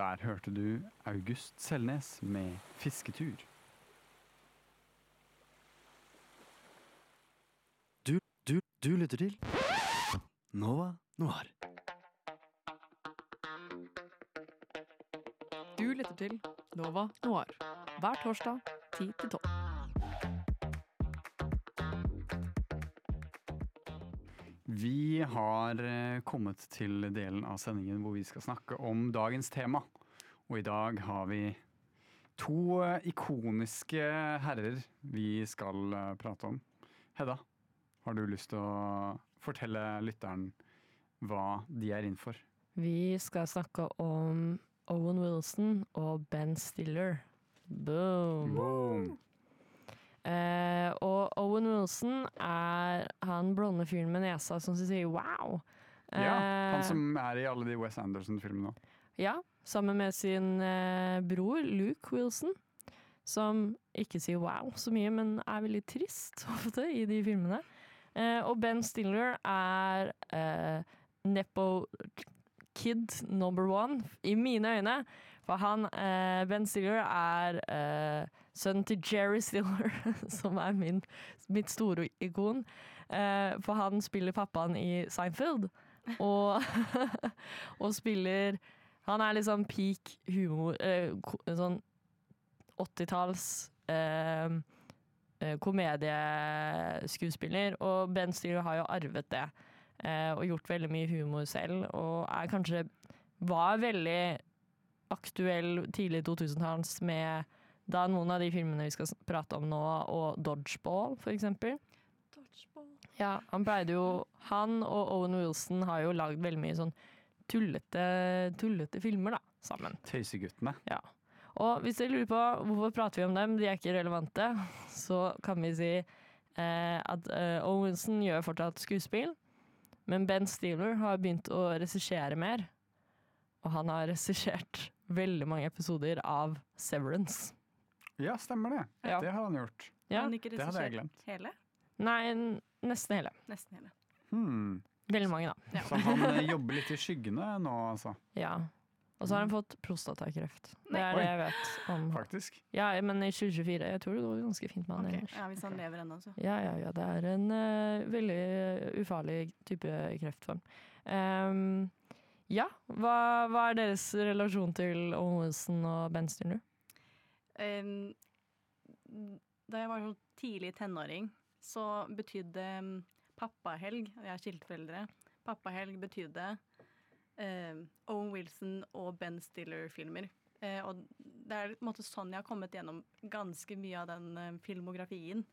Der hørte du August Selnes med Fisketur. Du lytter til Nova Noir. Du lytter til Nova Noir hver torsdag 10-12. Vi har kommet til delen av sendingen hvor vi skal snakke om dagens tema. Og i dag har vi to ikoniske herrer vi skal prate om. Hedda, har du lyst til å fortelle lytteren hva de er innenfor? Vi skal snakke om Owen Wilson og Ben Stiller. Boom! Boom. Og Owen Wilson er han blonde fyren med nesa som sier wow. Ja, han som er i alle de Wes Anderson-filmene. Ja, sammen med sin bror Luke Wilson, som ikke sier wow så mye, men er veldig trist ofte i de filmene. Og Ben Stiller er Nepo Kid number one i mine øyne, for Ben Stiller er sønnen til Jerry Stiller, som er mitt store ikon, for han spiller pappaen i Seinfeld, og, og spiller, han er liksom peak humor, sånn 80-talls komedieskuespiller, og Ben Stiller har jo arvet det, og gjort veldig mye humor selv, og var veldig aktuell tidlig 2000-talls med da noen av de filmene vi skal prate om nå, og Dodgeball for eksempel. Dodgeball. Ja, han og Owen Wilson har jo lagd veldig mye sånn tullete filmer da, sammen. Tøyseguttene. Ja. Og hvis dere lurer på hvorfor prater vi om dem, de er ikke relevante, så kan vi si at Owen Wilson gjør fortsatt skuespill, men Ben Stiller har begynt å regissere mer, og han har regissert veldig mange episoder av Severance. Ja, stemmer det. Ja. Det har han gjort. Ja. Han ikke det hadde jeg regissert glemt. hele? Nei, nesten hele. Nesten hele. Veldig mange da. Ja. Så han jobber litt i skyggene nå, altså. Ja. Og så har han fått prostatakreft. Det er det jeg vet om. Faktisk. Ja, men i 2024, jeg tror det går ganske fint med han Okay. ellers. Ja, hvis han lever ennå, så. Ja, det er en veldig ufarlig type kreftform. Ja, hva er deres relasjon til Owen Wilson og Ben Stiller? Da jeg var så tidlig tenåring, så betydde pappahelg, jeg er skiltforeldre, pappahelg betydde Owen Wilson og Ben Stiller-filmer. Og det er på en måte sånn jeg har kommet gjennom ganske mye av den filmografien.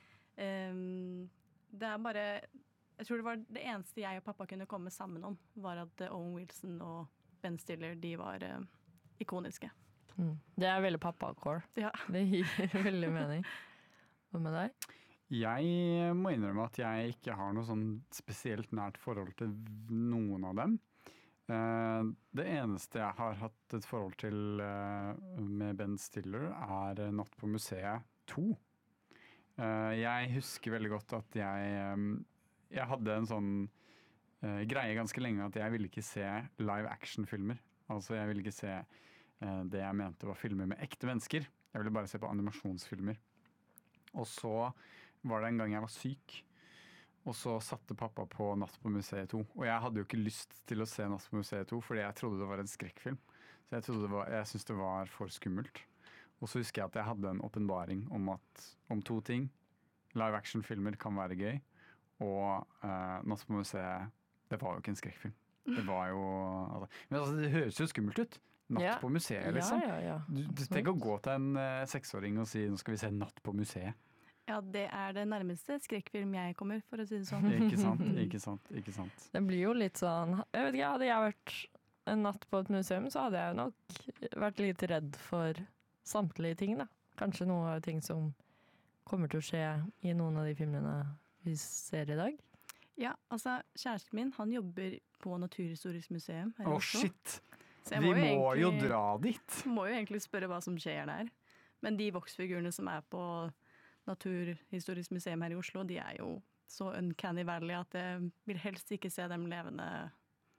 Det er bare, jeg tror det var det eneste jeg og pappa kunne komme sammen om, var at Owen Wilson og Ben Stiller, de var ikoniske. Det er veldig pappa-core. Ja. Det gir veldig mening. Hva med deg? Jeg må innrømme at jeg ikke har noe sånn spesielt nært forhold til noen av dem. Det eneste jeg har hatt et forhold til med Ben Stiller er Natt på museet 2. Jeg husker veldig godt at jeg hadde en sånn greie ganske lenge at jeg ville ikke se live action-filmer. Altså jeg ville ikke se det jeg mente var filmer med ekte mennesker. Jeg ville bare se på animasjonsfilmer. Og så var det en gang jeg var syk, og så satte pappa på Natt på museet 2. Og jeg hadde jo ikke lyst til å se Natt på museet 2, fordi jeg trodde det var en skrekkfilm. Så jeg syntes det var for skummelt. Og så husker jeg at jeg hadde en åpenbaring om to ting. Live action-filmer kan være gøy, og Natt på museet, det var jo ikke en skrekkfilm. Det var jo men altså, det høres jo skummelt ut. Natt på museet, liksom. Ja. Du tenker å gå til en 6-åring og si, nå skal vi se Natt på museet. Ja, det er det nærmeste skrekkfilm jeg kommer, for å si det sånn. Ikke sant. Det blir jo litt sånn, jeg vet ikke, hadde jeg vært en natt på et museum, så hadde jeg nok vært litt redd for samtlige ting da. Kanskje noen av ting som kommer til å skje i noen av de filmene vi ser i dag. Ja, altså kjæresten min, han jobber på Naturhistorisk museum her i Oslo. Shit! Så Vi må jo dra dit! Må jo egentlig spørre hva som skjer der. Men de voksfigurene som er på Naturhistorisk museum her i Oslo, de er jo så uncanny valley at jeg vil helst ikke se dem levende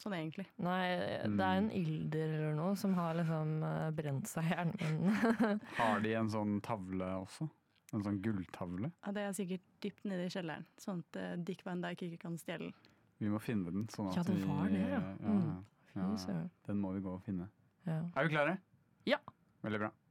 sånn egentlig. Nei, det er en ilder eller noe som har liksom brent seg i hjernen min. Har de en sånn tavle også? En sånn gulltavle? Ja, det er sikkert dypt nede i kjelleren, sånn at Dick Van Dyke ikke kan stjele den. Vi må finne den. Sånn at Ja, det var det, ja. ja. Fy søren. Den må vi gå og finne. Ja. Er vi klare? Ja. Veldig bra.